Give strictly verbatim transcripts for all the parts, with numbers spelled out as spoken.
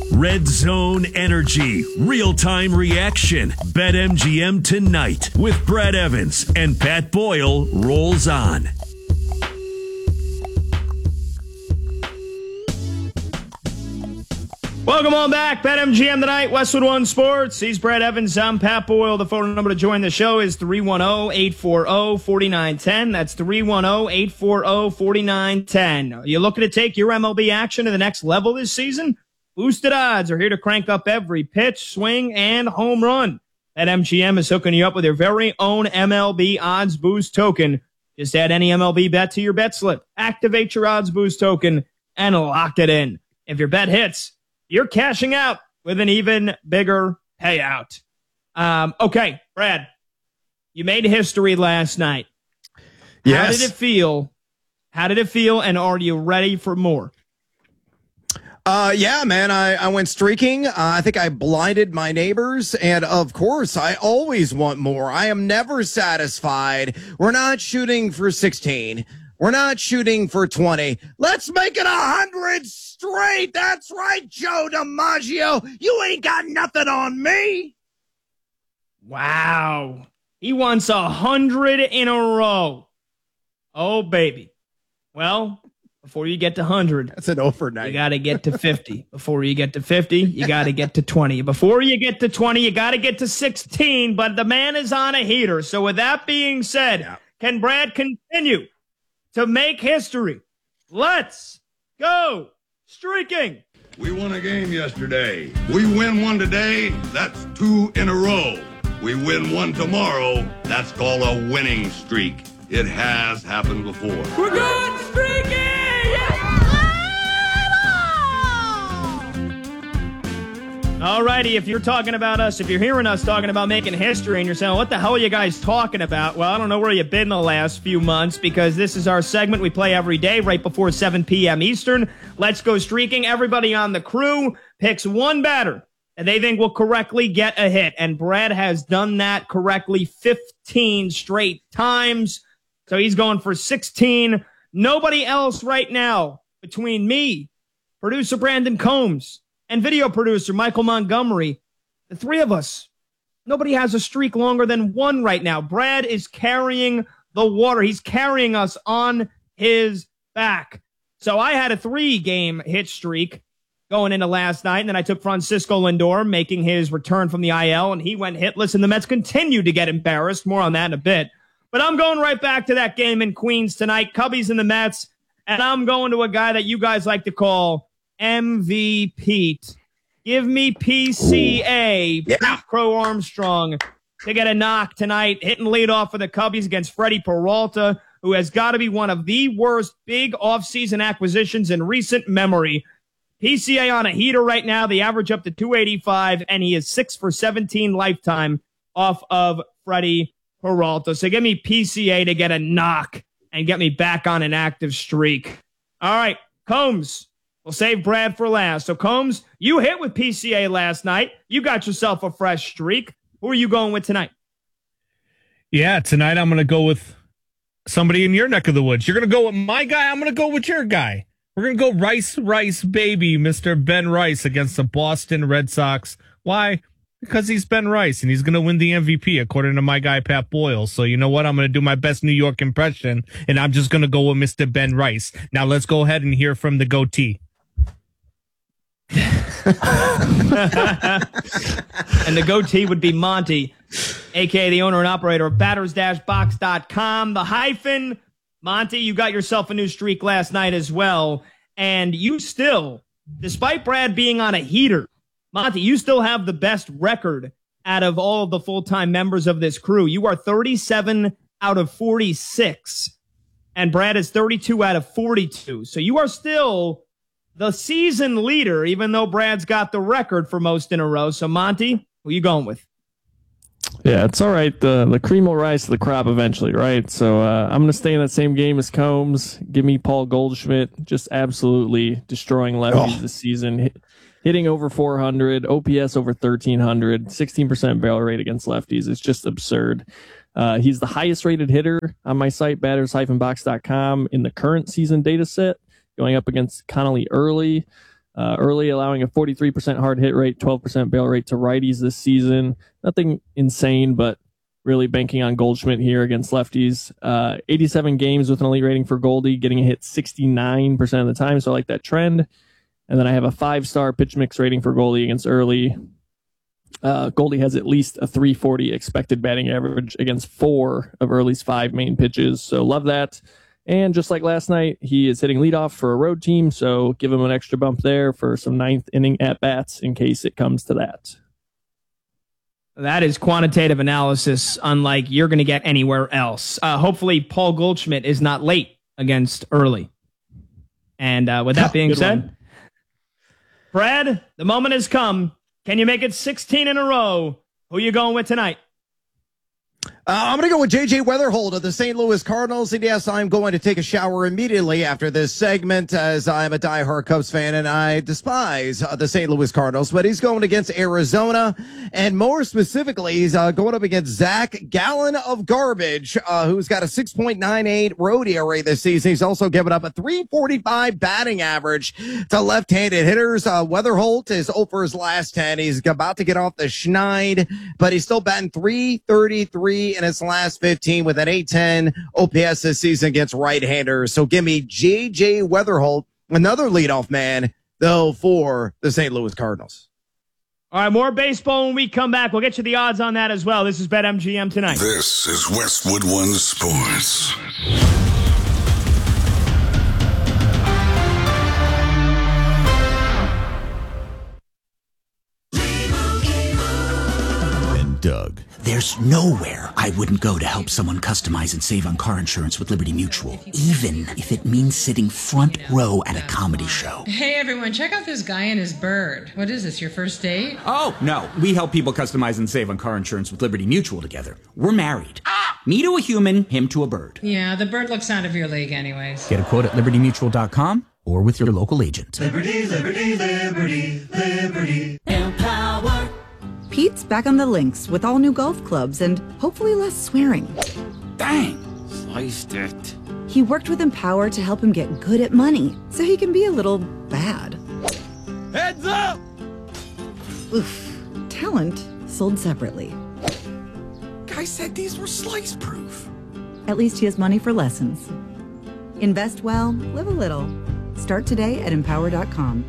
Red Zone Energy, real-time reaction. BetMGM tonight with Brad Evans and Pat Boyle rolls on. Welcome on back. BetMGM tonight, Westwood One Sports. He's Brad Evans. I'm Pat Boyle. The phone number to join the show is three one zero, eight four zero, four nine one zero. That's three one zero, eight four zero, four nine one zero. You looking to take your M L B action to the next level this season? Boosted odds are here to crank up every pitch, swing, and home run. BetMGM is hooking you up with your very own M L B Odds Boost token. Just add any M L B bet to your bet slip, activate your Odds Boost token, and lock it in. If your bet hits, you're cashing out with an even bigger payout. Um, okay, Brad, you made history last night. Yes. How did it feel? How did it feel, and are you ready for more? Uh, yeah, man, I, I went streaking. Uh, I think I blinded my neighbors. And of course, I always want more. I am never satisfied. We're not shooting for sixteen. We're not shooting for twenty. Let's make it a hundred straight. That's right, Joe DiMaggio. You ain't got nothing on me. Wow. He wants a hundred in a row. Oh, baby. Well, before you get to one hundred, that's an overnight. You got to get to fifty. Before you get to fifty, you got to get to twenty. Before you get to twenty, you got to get to sixteen. But the man is on a heater. So with that being said, yeah. Can Brad continue to make history? Let's go streaking. We won a game yesterday. We win one today. That's two in a row. We win one tomorrow. That's called a winning streak. It has happened before. We're good streaking! Alrighty, if you're talking about us, if you're hearing us talking about making history and you're saying, what the hell are you guys talking about? Well, I don't know where you've been the last few months, because this is our segment we play every day right before seven p.m. Eastern. Let's go streaking. Everybody on the crew picks one batter and they think will correctly get a hit. And Brad has done that correctly fifteen straight times. So he's going for sixteen. Nobody else right now between me, producer Brandon Combs, and video producer Michael Montgomery, the three of us, nobody has a streak longer than one right now. Brad is carrying the water. He's carrying us on his back. So I had a three-game hit streak going into last night, and then I took Francisco Lindor making his return from the I L, and he went hitless, and the Mets continued to get embarrassed. More on that in a bit. But I'm going right back to that game in Queens tonight, Cubbies and the Mets, and I'm going to a guy that you guys like to call M V P. Give me P C A, yeah. Pete Crow Armstrong, to get a knock tonight, hitting leadoff for the Cubbies against Freddie Peralta, who has got to be one of the worst big offseason acquisitions in recent memory. P C A on a heater right now. The average up to two eighty-five, and he is six for seventeen lifetime off of Freddie Peralta. So give me P C A to get a knock and get me back on an active streak. All right, Combs. We'll save Brad for last. So, Combs, you hit with P C A last night. You got yourself a fresh streak. Who are you going with tonight? Yeah, tonight I'm going to go with somebody in your neck of the woods. You're going to go with my guy. I'm going to go with your guy. We're going to go Rice, Rice, baby, Mister Ben Rice against the Boston Red Sox. Why? Because he's Ben Rice, and he's going to win the M V P, according to my guy, Pat Boyle. So you know what? I'm going to do my best New York impression, and I'm just going to go with Mister Ben Rice. Now let's go ahead and hear from the goatee. And the goatee would be Monty, a k a the owner and operator of batters dash box dot com. The hyphen, Monty, you got yourself a new streak last night as well. And you still, despite Brad being on a heater, Monty, you still have the best record out of all of the full-time members of this crew. You are thirty-seven out of forty-six, and Brad is thirty-two out of forty-two. So you are still the season leader, even though Brad's got the record for most in a row. So, Monty, who are you going with? Yeah, it's all right. The the cream will rise to the crop eventually, right? So uh, I'm going to stay in that same game as Combs. Give me Paul Goldschmidt, just absolutely destroying lefties oh. this season. Hit, hitting over four hundred, O P S over thirteen hundred, sixteen percent barrel rate against lefties. It's just absurd. Uh, he's the highest rated hitter on my site, batters dash box dot com, in the current season data set, going up against Connolly Early. Uh, early allowing a forty-three percent hard hit rate, twelve percent bail rate to righties this season. Nothing insane, but really banking on Goldschmidt here against lefties. Uh, eighty-seven games with an elite rating for Goldie, getting a hit sixty-nine percent of the time, so I like that trend. And then I have a five-star pitch mix rating for Goldie against early. Uh, Goldie has at least a three forty expected batting average against four of early's five main pitches, so love that. And just like last night, he is hitting leadoff for a road team, so give him an extra bump there for some ninth inning at-bats in case it comes to that. That is quantitative analysis unlike you're going to get anywhere else. Uh, hopefully, Paul Goldschmidt is not late against early. And uh, with that being said, one. Brad, the moment has come. Can you make it sixteen in a row? Who are you going with tonight? Uh, I'm going to go with J J Weatherholt of the Saint Louis Cardinals. And yes, I'm going to take a shower immediately after this segment as I'm a diehard Cubs fan and I despise uh, the Saint Louis Cardinals. But he's going against Arizona. And more specifically, he's uh, going up against Zach Gallen of Garbage, uh, who's got a six point nine eight road E R A this season. He's also given up a three forty-five batting average to left-handed hitters. Uh, Weatherholt is oh for his last ten. He's about to get off the schneid, but he's still batting three thirty-three in his last fifteen with an eight ten O P S this season against right-handers. So give me J J Weatherholt, another leadoff man, though, for the Saint Louis Cardinals. All right, more baseball when we come back. We'll get you the odds on that as well. This is BetMGM Tonight. This is Westwood One Sports. And Doug. There's nowhere I wouldn't go to help someone customize and save on car insurance with Liberty Mutual, even if it means sitting front row at a comedy show. Hey everyone, check out this guy and his bird. What is this, your first date? Oh, no. We help people customize and save on car insurance with Liberty Mutual together. We're married. Me to a human, him to a bird. Yeah, the bird looks out of your league anyways. Get a quote at liberty mutual dot com or with your local agent. Liberty, liberty, liberty, liberty. Empower. Pete's back on the links with all new golf clubs and hopefully less swearing. Dang, sliced it. He worked with Empower to help him get good at money so he can be a little bad. Heads up! Oof. Talent sold separately. Guy said these were slice proof. At least he has money for lessons. Invest well, live a little. Start today at empower dot com.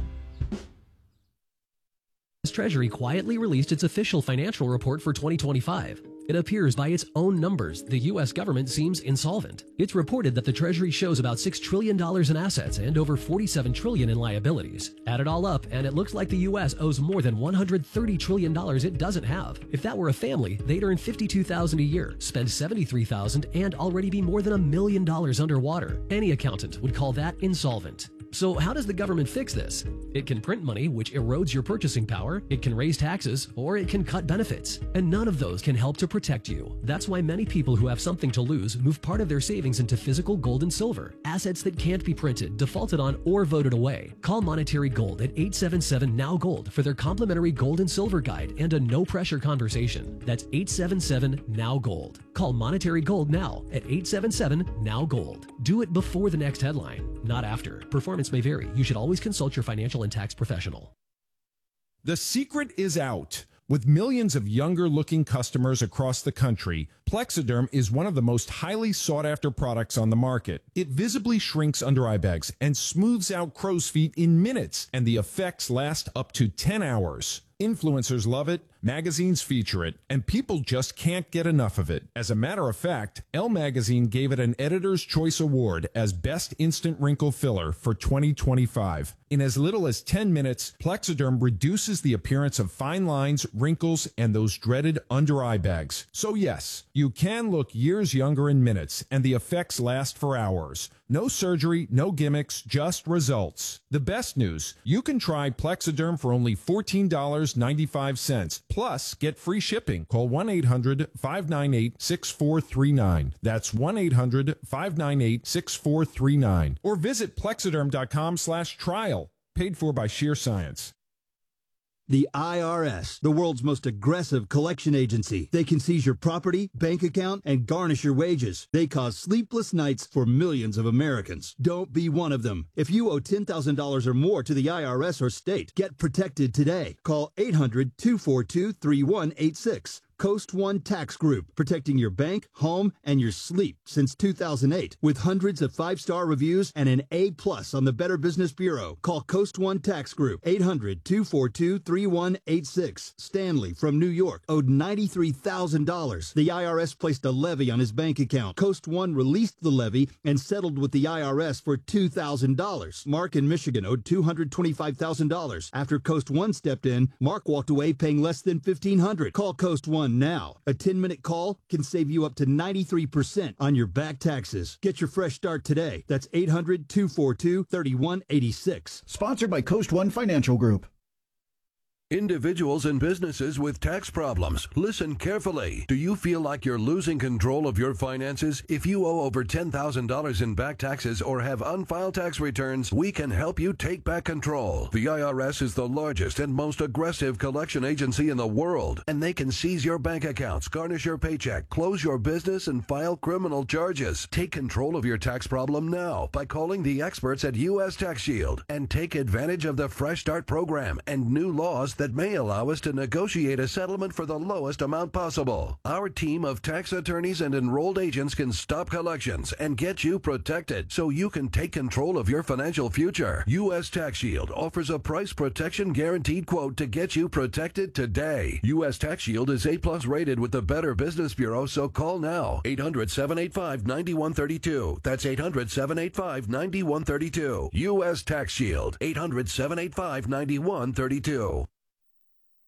Treasury quietly released its official financial report for twenty twenty-five. It appears by its own numbers, the U S government seems insolvent. It's reported that the Treasury shows about six trillion dollars in assets and over forty-seven trillion dollars in liabilities. Add it all up, and it looks like the U S owes more than one hundred thirty trillion dollars it doesn't have. If that were a family, they'd earn fifty-two thousand dollars a year, spend seventy-three thousand dollars, and already be more than a million dollars underwater. Any accountant would call that insolvent. So how does the government fix this? It can print money, which erodes your purchasing power, it can raise taxes, or it can cut benefits. And none of those can help to protect you. That's why many people who have something to lose move part of their savings into physical gold and silver, assets that can't be printed, defaulted on, or voted away. Call Monetary Gold at eight seven seven N O W Gold for their complimentary gold and silver guide and a no-pressure conversation. That's eight seven seven N O W Gold. Call Monetary Gold now at eight seven seven N O W Gold. Do it before the next headline, not after. Performance may vary. You should always consult your financial and tax professional. The secret is out. With millions of younger-looking customers across the country, Plexiderm is one of the most highly sought-after products on the market. It visibly shrinks under eye bags and smooths out crow's feet in minutes, and the effects last up to ten hours. Influencers love it, magazines feature it, and people just can't get enough of it. As a matter of fact, Elle Magazine gave it an Editor's Choice Award as Best Instant Wrinkle Filler for twenty twenty-five. In as little as ten minutes, Plexiderm reduces the appearance of fine lines, wrinkles, and those dreaded under-eye bags. So yes, you can look years younger in minutes, and the effects last for hours. No surgery, no gimmicks, just results. The best news, you can try Plexiderm for only fourteen dollars and ninety-five cents. Plus, get free shipping. Call one eight hundred five nine eight six four three nine. That's one eight hundred five nine eight six four three nine. Or visit plexiderm dot com slash trial. Paid for by Sheer Science. The I R S, the world's most aggressive collection agency. They can seize your property, bank account, and garnish your wages. They cause sleepless nights for millions of Americans. Don't be one of them. If you owe ten thousand dollars or more to the I R S or state, get protected today. Call eight hundred, two four two, three one eight six. Coast One Tax Group, protecting your bank, home, and your sleep since two thousand eight. With hundreds of five-star reviews and an A plus on the Better Business Bureau. Call Coast One Tax Group, eight hundred, two four two, three one eight six. Stanley from New York owed ninety-three thousand dollars. The I R S placed a levy on his bank account. Coast One released the levy and settled with the I R S for two thousand dollars. Mark in Michigan owed two hundred twenty-five thousand dollars. After Coast One stepped in, Mark walked away paying less than fifteen hundred dollars. Call Coast One now. A ten-minute call can save you up to ninety-three percent on your back taxes. Get your fresh start today. That's eight hundred, two four two, three one eight six. Sponsored by Coast One Financial Group. Individuals and businesses with tax problems, listen carefully. Do you feel like you're losing control of your finances? If you owe over ten thousand dollars in back taxes or have unfiled tax returns, we can help you take back control. The I R S is the largest and most aggressive collection agency in the world, and they can seize your bank accounts, garnish your paycheck, close your business, and file criminal charges. Take control of your tax problem now by calling the experts at U S Tax Shield and take advantage of the Fresh Start program and new laws that may allow us to negotiate a settlement for the lowest amount possible. Our team of tax attorneys and enrolled agents can stop collections and get you protected so you can take control of your financial future. U S Tax Shield offers a price protection guaranteed quote to get you protected today. U S Tax Shield is A plus rated with the Better Business Bureau, so call now. eight hundred, seven eight five, nine one three two. That's eight hundred, seven eight five, nine one three two. U S Tax Shield. eight hundred, seven eight five, nine one three two.